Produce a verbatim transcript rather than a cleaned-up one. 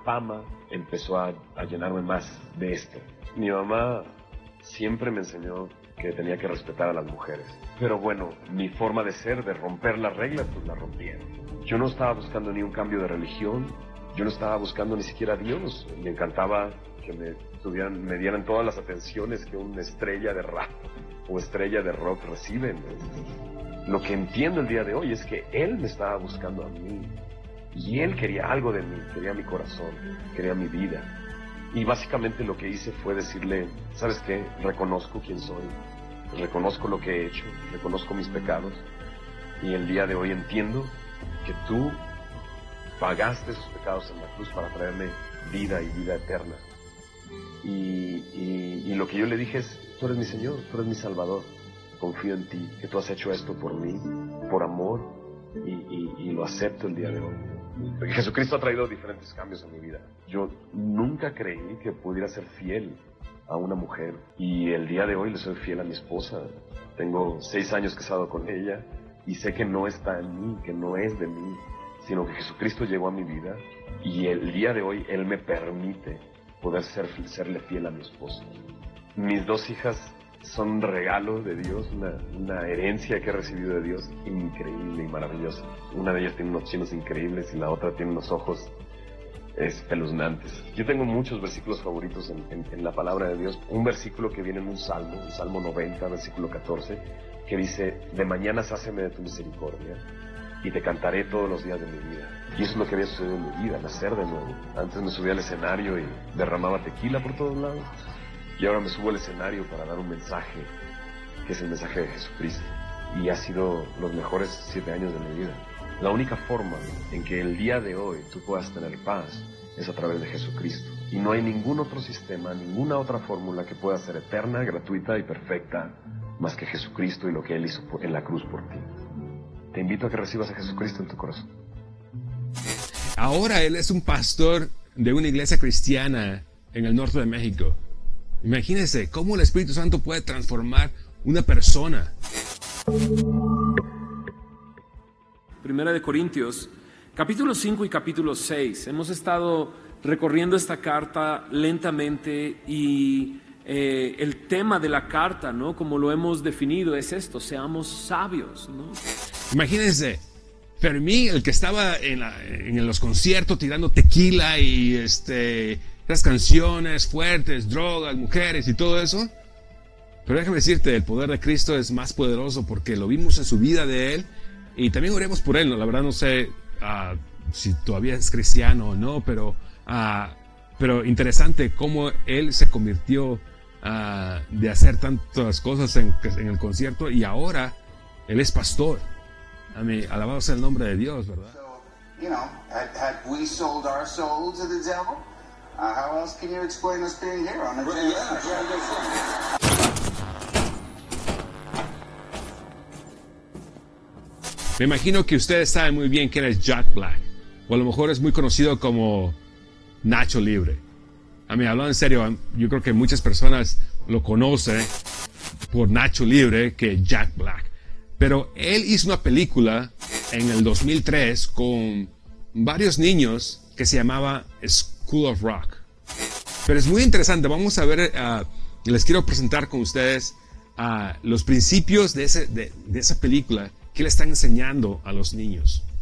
fama empezó a, a llenarme más de esto. Mi mamá siempre me enseñó que tenía que respetar a las mujeres. Pero bueno, mi forma de ser, de romper las reglas, pues la rompieron. Yo no estaba buscando ni un cambio de religión, yo no estaba buscando ni siquiera a Dios. Me encantaba que me, tuvieran, me dieran todas las atenciones que una estrella de rap o estrella de rock reciben. Lo que entiendo el día de hoy es que Él me estaba buscando a mí. Y Él quería algo de mí, quería mi corazón, quería mi vida. Y básicamente lo que hice fue decirle, ¿sabes qué? Reconozco quién soy, reconozco lo que he hecho, reconozco mis pecados. Y el día de hoy entiendo que tú pagaste esos pecados en la cruz para traerme vida y vida eterna. Y, y, y lo que yo le dije es, tú eres mi Señor, tú eres mi Salvador. Confío en ti, que tú has hecho esto por mí, por amor, y, y, y lo acepto el día de hoy. Jesucristo ha traído diferentes cambios en mi vida. Yo nunca creí que pudiera ser fiel a una mujer, y el día de hoy le soy fiel a mi esposa. Tengo seis años casado con ella y sé que no está en mí, que no es de mí, sino que Jesucristo llegó a mi vida y el día de hoy Él me permite poder ser, serle fiel a mi esposa. Mis dos hijas son un regalo de Dios, una, una herencia que he recibido de Dios increíble y maravillosa. Una de ellas tiene unos chinos increíbles y la otra tiene unos ojos espeluznantes. Yo tengo muchos versículos favoritos en, en, en la palabra de Dios. Un versículo que viene en un salmo, el Salmo noventa, versículo catorce, que dice, de mañana sáciame de tu misericordia y te cantaré todos los días de mi vida. Y eso es lo que había sucedido en mi vida, nacer de nuevo. Antes me subía al escenario y derramaba tequila por todos lados. Y ahora me subo al escenario para dar un mensaje, que es el mensaje de Jesucristo. Y ha sido los mejores siete años de mi vida. La única forma en que el día de hoy tú puedas tener paz es a través de Jesucristo. Y no hay ningún otro sistema, ninguna otra fórmula que pueda ser eterna, gratuita y perfecta, más que Jesucristo y lo que Él hizo en la cruz por ti. Te invito a que recibas a Jesucristo en tu corazón. Ahora él es un pastor de una iglesia cristiana en el norte de México. Imagínense cómo el Espíritu Santo puede transformar una persona. Primera de Corintios, capítulo cinco y capítulo seis. Hemos estado recorriendo esta carta lentamente y eh, el tema de la carta, ¿no? Como lo hemos definido, es esto: seamos sabios, ¿no? Imagínense, Fermín, el que estaba en, la, en los conciertos tirando tequila y este, las canciones fuertes, drogas, mujeres y todo eso. Pero déjame decirte, el poder de Cristo es más poderoso porque lo vimos en su vida de Él. Y también oremos por Él, ¿no? La verdad no sé uh, si todavía es cristiano o no, pero, uh, pero interesante cómo Él se convirtió uh, de hacer tantas cosas en, en el concierto y ahora Él es pastor. A mí, alabado sea el nombre de Dios, ¿verdad? So, you know, had, had we sold our soul to the devil, uh, how else can you explain us being here on the well, yeah, yeah, Me imagino que ustedes saben muy bien quién es Jack Black, o a lo mejor es muy conocido como Nacho Libre. A mí, hablando en serio, yo creo que muchas personas lo conocen por Nacho Libre que Jack Black. Pero él hizo una película en el dos mil tres con varios niños que se llamaba School of Rock. Pero es muy interesante. Vamos a ver, uh, les quiero presentar con ustedes uh, los principios de, ese, de, de esa película que le están enseñando a los niños.